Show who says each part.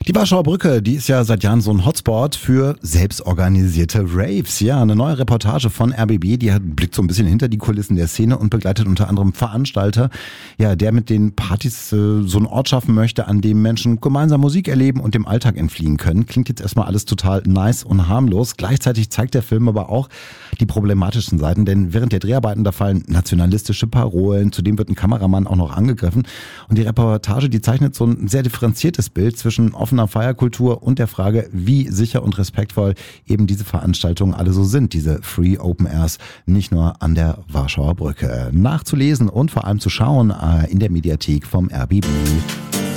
Speaker 1: Die Warschauer Brücke, die ist ja seit Jahren so ein Hotspot für selbstorganisierte Raves. Ja, eine neue Reportage von RBB, die blickt so ein bisschen hinter die Kulissen der Szene und begleitet unter anderem Veranstalter, ja, der mit den Partys so einen Ort schaffen möchte, an dem Menschen gemeinsam Musik erleben und dem Alltag entfliehen können. Klingt jetzt erstmal alles total nice und harmlos. Gleichzeitig zeigt der Film aber auch die problematischen Seiten, denn während der Dreharbeiten, da fallen nationalistische Parolen, zudem wird ein Kameramann auch noch angegriffen und die Reportage, die zeichnet so ein sehr differenziertes Bild zwischen offener Feierkultur und der Frage, wie sicher und respektvoll eben diese Veranstaltungen alle so sind, diese Free Open Airs, nicht nur an der Warschauer Brücke. Nachzulesen und vor allem zu schauen in der Mediathek vom RBB.